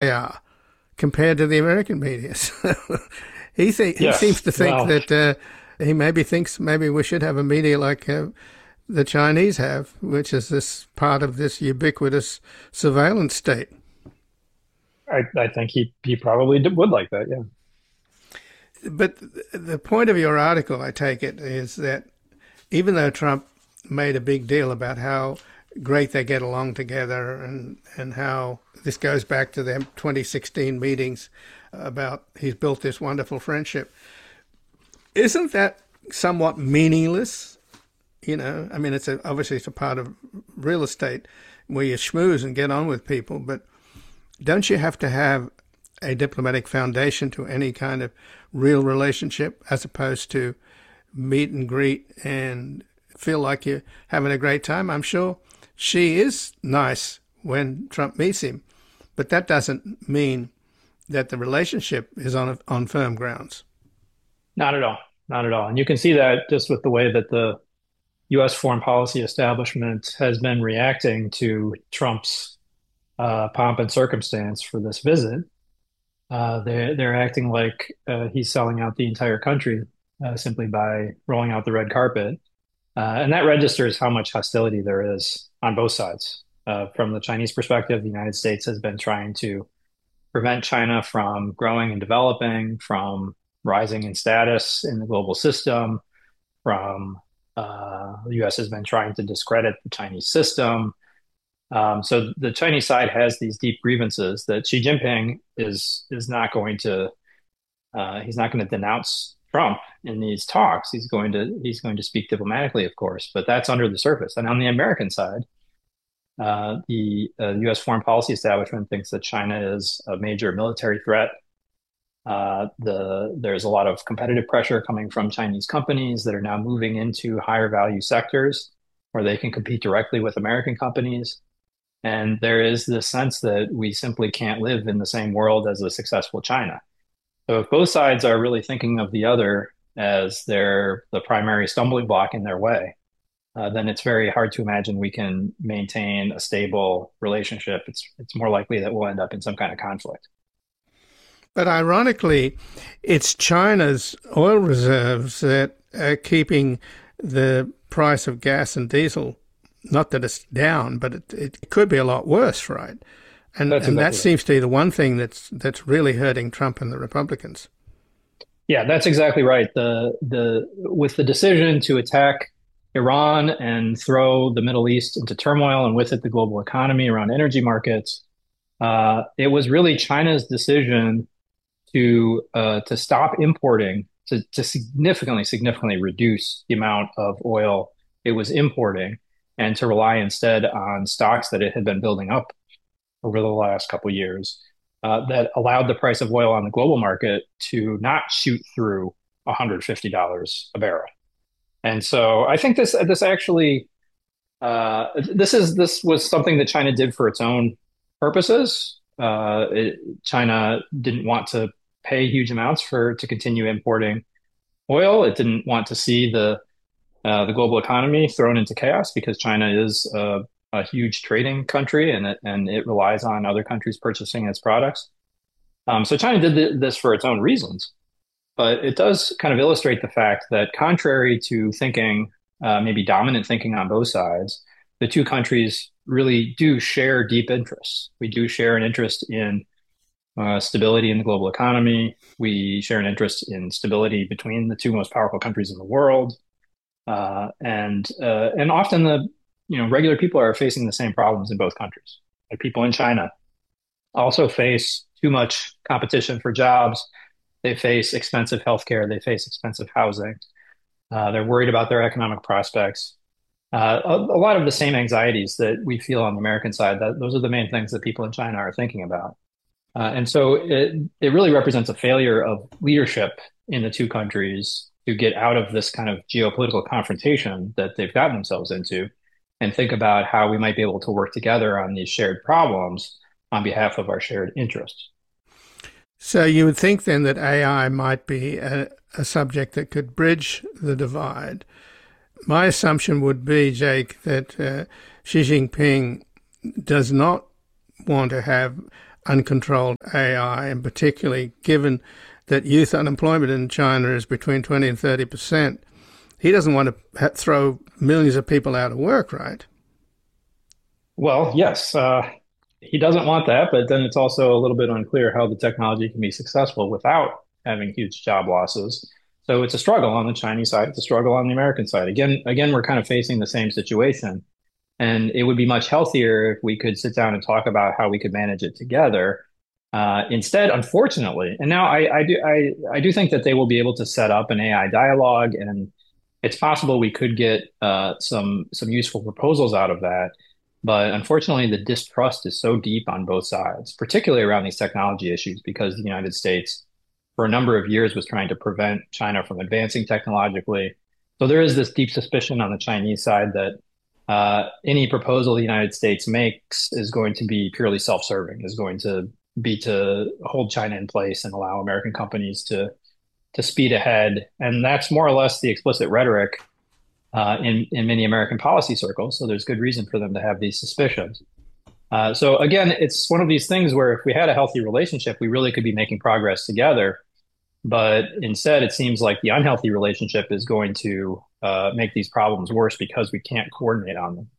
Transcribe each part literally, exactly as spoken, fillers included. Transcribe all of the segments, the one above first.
they are compared to the American media. So he, th- he Yes. seems to think Well, that uh, he maybe thinks maybe we should have a media like uh, the Chinese have, which is this part of this ubiquitous surveillance state. I, I think he, he probably d- would like that. Yeah. But the point of your article, I take it, is that even though Trump made a big deal about how great they get along together and, and how this goes back to their twenty sixteen meetings about he's built this wonderful friendship, isn't that somewhat meaningless? You know, I mean, it's a, obviously it's a part of real estate where you schmooze and get on with people, but don't you have to have a diplomatic foundation to any kind of real relationship as opposed to meet and greet and feel like you're having a great time? I'm sure she is nice when Trump meets him, but that doesn't mean that the relationship is on on firm grounds. Not at all. Not at all. And you can see that just with the way that the U S foreign policy establishment has been reacting to Trump's uh, pomp and circumstance for this visit. Uh, they're, they're acting like uh, he's selling out the entire country uh, simply by rolling out the red carpet. Uh, and that registers how much hostility there is on both sides. Uh, from the Chinese perspective, the United States has been trying to prevent China from growing and developing, from rising in status in the global system, from uh, the U S has been trying to discredit the Chinese system. Um, so the Chinese side has these deep grievances that Xi Jinping is is not going to uh, he's not going to denounce Trump in these talks. He's going to he's going to speak diplomatically, of course, but that's under the surface. And on the American side, uh, the uh, U S foreign policy establishment thinks that China is a major military threat. Uh, the there's a lot of competitive pressure coming from Chinese companies that are now moving into higher value sectors where they can compete directly with American companies. And there is this sense that we simply can't live in the same world as a successful China. So if both sides are really thinking of the other as their the primary stumbling block in their way, uh, then it's very hard to imagine we can maintain a stable relationship. It's it's more likely that we'll end up in some kind of conflict. But ironically, it's China's oil reserves that are keeping the price of gas and diesel, not that it's down, but it, it could be a lot worse, right? And, That's and exactly that right. seems to be the one thing that's that's really hurting Trump and the Republicans. Yeah, that's exactly right. The the with the decision to attack Iran and throw the Middle East into turmoil and with it the global economy around energy markets, uh, it was really China's decision to uh, to stop importing, to, to significantly, significantly reduce the amount of oil it was importing, and to rely instead on stocks that it had been building up over the last couple of years, uh, that allowed the price of oil on the global market to not shoot through one hundred fifty dollars a barrel. And so I think this this actually uh, this is this was something that China did for its own purposes. Uh, it, China didn't want to pay huge amounts for to continue importing oil. It didn't want to see the uh, the global economy thrown into chaos because China is a, a huge trading country and it, and it relies on other countries purchasing its products. Um, so China did th- this for its own reasons, but it does kind of illustrate the fact that contrary to thinking, uh, maybe dominant thinking on both sides, the two countries really do share deep interests. We do share an interest in uh, stability in the global economy. We share an interest in stability between the two most powerful countries in the world. Uh, and uh, and often the you know regular people are facing the same problems in both countries. Like people in China also face too much competition for jobs. They face expensive healthcare. They face expensive housing. Uh, they're worried about their economic prospects. Uh, a, a lot of the same anxieties that we feel on the American side. That those are the main things that people in China are thinking about. Uh, and so it it really represents a failure of leadership in the two countries to get out of this kind of geopolitical confrontation that they've gotten themselves into and think about how we might be able to work together on these shared problems on behalf of our shared interests. So you would think then that A I might be a, a subject that could bridge the divide. My assumption would be, Jake, that uh, Xi Jinping does not want to have uncontrolled A I, and particularly given that youth unemployment in China is between twenty and thirty percent, he doesn't want to ha- throw millions of people out of work, right? Well, yes, uh, he doesn't want that, but then it's also a little bit unclear how the technology can be successful without having huge job losses. So it's a struggle on the Chinese side, it's a struggle on the American side. Again, again, we're kind of facing the same situation. And it would be much healthier if we could sit down and talk about how we could manage it together. Uh, instead, unfortunately, and now I, I do I, I do think that they will be able to set up an A I dialogue, and it's possible we could get uh, some some useful proposals out of that. But unfortunately, the distrust is so deep on both sides, particularly around these technology issues, because the United States, for a number of years, was trying to prevent China from advancing technologically. So there is this deep suspicion on the Chinese side that uh, any proposal the United States makes is going to be purely self-serving, is going to be to hold China in place and allow American companies to to speed ahead. And that's more or less the explicit rhetoric uh, in in many American policy circles. So there's good reason for them to have these suspicions. Uh, so again, it's one of these things where if we had a healthy relationship, we really could be making progress together. But instead, it seems like the unhealthy relationship is going to uh, make these problems worse because we can't coordinate on them.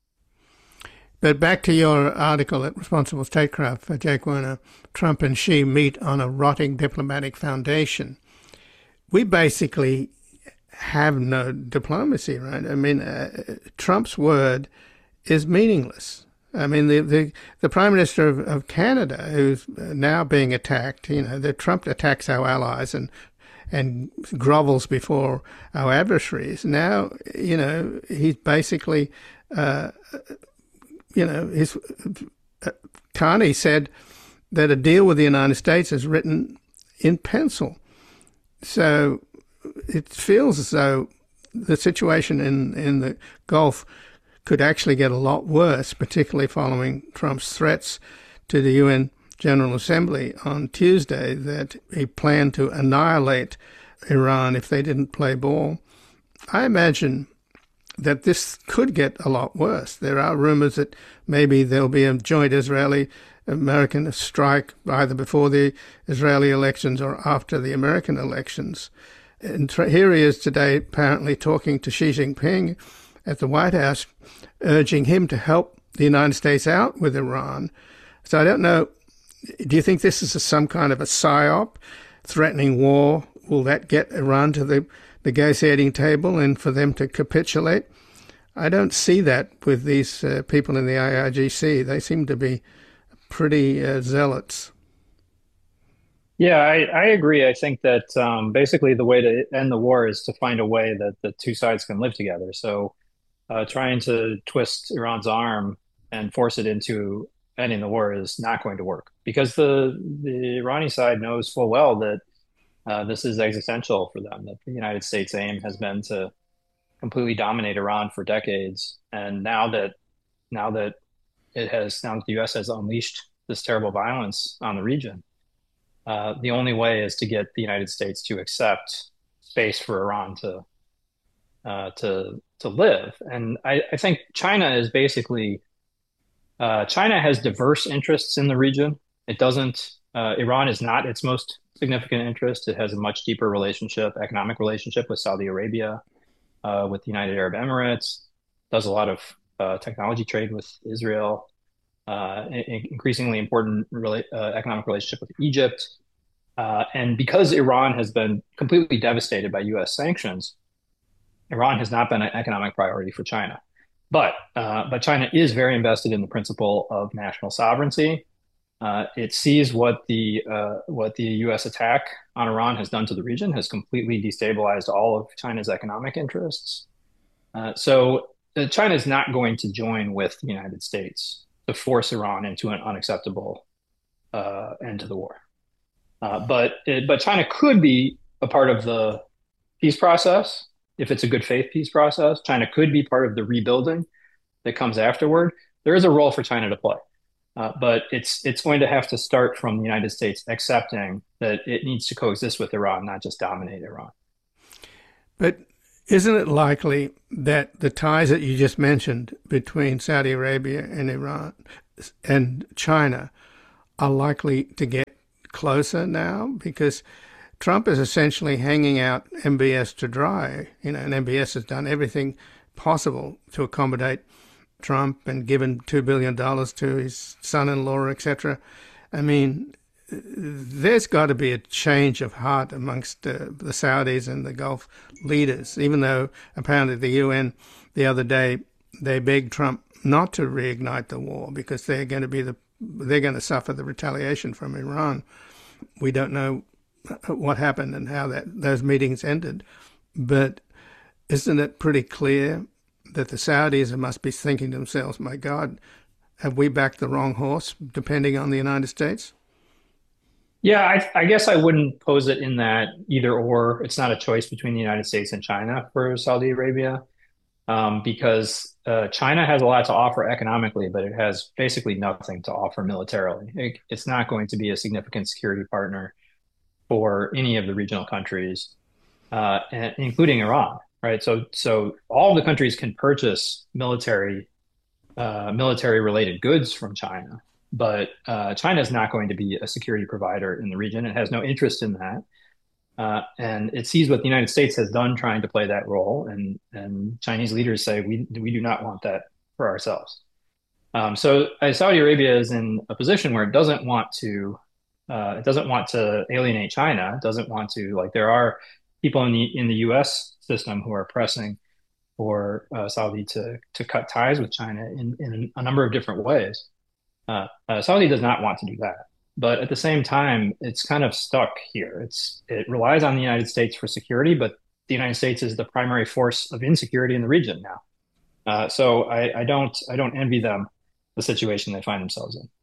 But back to your article at Responsible Statecraft, for Jake Werner, Trump and Xi meet on a rotting diplomatic foundation. We basically have no diplomacy, right? I mean, uh, Trump's word is meaningless. I mean, the the, the Prime Minister of, of Canada, who's now being attacked, you know, that Trump attacks our allies and and grovels before our adversaries. Now, you know, he's basically, uh, you know, his uh, Carney said that a deal with the United States is written in pencil. So it feels as though the situation in, in the Gulf could actually get a lot worse, particularly following Trump's threats to the U N General Assembly on Tuesday that he planned to annihilate Iran if they didn't play ball. I imagine that this could get a lot worse. There are rumors that maybe there'll be a joint Israeli-American strike either before the Israeli elections or after the American elections. And here he is today apparently talking to Xi Jinping at the White House, urging him to help the United States out with Iran. So I don't know, do you think this is a, some kind of a psyop, threatening war? Will that get Iran to the negotiating table and for them to capitulate? I don't see that with these uh, people in the I R G C. They seem to be pretty uh, zealots. Yeah, I, I agree. I think that um, basically the way to end the war is to find a way that the two sides can live together. So uh, trying to twist Iran's arm and force it into ending the war is not going to work because the, the Iranian side knows full well that uh, this is existential for them, that the United States' aim has been to completely dominate Iran for decades. And now that now that it has, now that the U S has unleashed this terrible violence on the region, uh, the only way is to get the United States to accept space for Iran to uh, to to live. And I, I think China is basically uh, China has diverse interests in the region. It doesn't. Uh, Iran is not its most significant interest. It has a much deeper relationship, economic relationship with Saudi Arabia, uh, with the United Arab Emirates. Does a lot of uh, technology trade with Israel. Uh, increasingly important rela- uh, economic relationship with Egypt. Uh, and because Iran has been completely devastated by U S sanctions, Iran has not been an economic priority for China. But uh, but China is very invested in the principle of national sovereignty. Uh, it sees what the uh, what the U S attack on Iran has done to the region, has completely destabilized all of China's economic interests. Uh, so uh, China is not going to join with the United States to force Iran into an unacceptable uh, end to the war. Uh, but it, but China could be a part of the peace process if it's a good faith peace process. China could be part of the rebuilding that comes afterward. There is a role for China to play, uh, but it's it's going to have to start from the United States accepting that it needs to coexist with Iran, not just dominate Iran. But isn't it likely that the ties that you just mentioned between Saudi Arabia and Iran and China are likely to get closer now because Trump is essentially hanging out M B S to dry. You know, and M B S has done everything possible to accommodate Trump and given two billion dollars to his son-in-law, et cetera. I mean, there's got to be a change of heart amongst uh, the Saudis and the Gulf leaders, even though apparently the U N the other day, they begged Trump not to reignite the war because they're going to be the they're going to suffer the retaliation from Iran. We don't know what happened and how that those meetings ended, but isn't it pretty clear that the Saudis must be thinking to themselves, my God, have we backed the wrong horse, depending on the United States? Yeah, I, I guess I wouldn't pose it in that either or. It's not a choice between the United States and China for Saudi Arabia, um, because uh, China has a lot to offer economically, but it has basically nothing to offer militarily. It, it's not going to be a significant security partner for any of the regional countries, uh, and, including Iran, right? So, so all the countries can purchase military, uh, military-related goods from China. But uh, China is not going to be a security provider in the region. It has no interest in that. Uh, and it sees what the United States has done trying to play that role. And, and Chinese leaders say, we, we do not want that for ourselves. Um, so uh, Saudi Arabia is in a position where it doesn't want to, uh, it doesn't want to alienate China. It doesn't want to, like, there are people in the, in the U S system who are pressing for uh, Saudi to, to cut ties with China in, in a number of different ways. Uh, uh, Saudi does not want to do that, but at the same time, it's kind of stuck here. It's it relies on the United States for security, but the United States is the primary force of insecurity in the region now. Uh, so I, I don't I don't envy them the situation they find themselves in.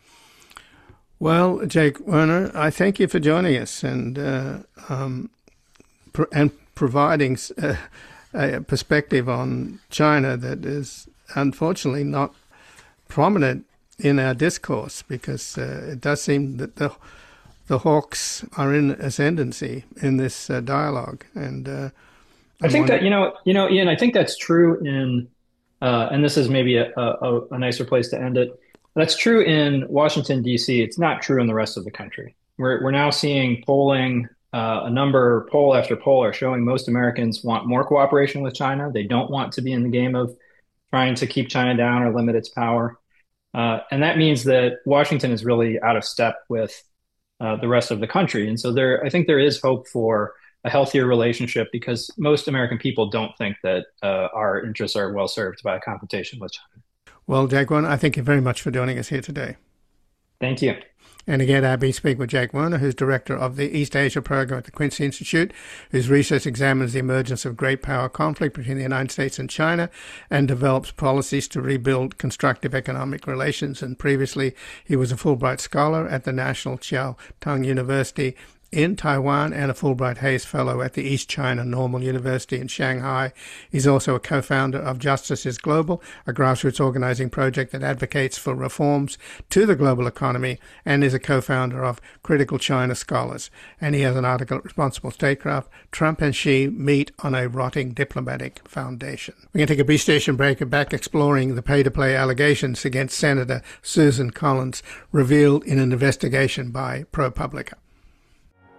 Well, Jake Werner, I thank you for joining us and uh, um, pr- and providing a, a perspective on China that is unfortunately not prominent in our discourse, because uh, it does seem that the the hawks are in ascendancy in this uh, dialogue. And uh, I think that you know, you know, Ian, I think that's true in, uh, and this is maybe a, a, a nicer place to end it. That's true in Washington, D C. It's not true in the rest of the country. We're we're now seeing polling. Uh, a number, poll after poll, are showing most Americans want more cooperation with China. They don't want to be in the game of trying to keep China down or limit its power. Uh, and that means that Washington is really out of step with uh, the rest of the country. And so there, I think there is hope for a healthier relationship because most American people don't think that uh, our interests are well served by a confrontation with China. Well, Jake Werner, I thank you very much for joining us here today. Thank you. And again, I've been speaking with Jake Werner, who's director of the East Asia program at the Quincy Institute, whose research examines the emergence of great power conflict between the United States and China and develops policies to rebuild constructive economic relations. And previously, he was a Fulbright Scholar at the National Chiao Tung University in Taiwan and a Fulbright Hays Fellow at the East China Normal University in Shanghai. He's also a co-founder of Justice is Global, a grassroots organizing project that advocates for reforms to the global economy, and is a co-founder of Critical China Scholars. And he has an article at Responsible Statecraft, Trump and Xi Meet on a Rotting Diplomatic Foundation. We're going to take a B-station break and back exploring the pay-to-play allegations against Senator Susan Collins revealed in an investigation by ProPublica.